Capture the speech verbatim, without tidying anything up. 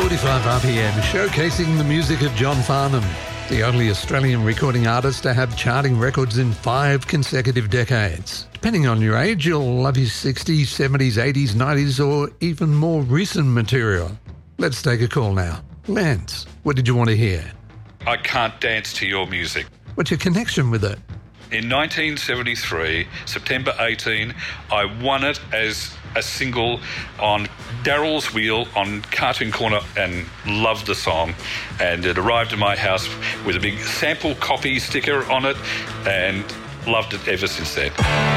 forty-five R P M, showcasing the music of John Farnham, the only Australian recording artist to have charting records in five consecutive decades. Depending on your age, you'll love his sixties, seventies, eighties, nineties, or even more recent material. Let's take a call now. Lance, what did you want to hear? I Can't Dance to Your Music. What's your connection with it? In nineteen seventy-three, September eighteenth, I won it as a single on Daryl's Wheel on Cartoon Corner and loved the song. And it arrived at my house with a big sample copy sticker on it and loved it ever since then.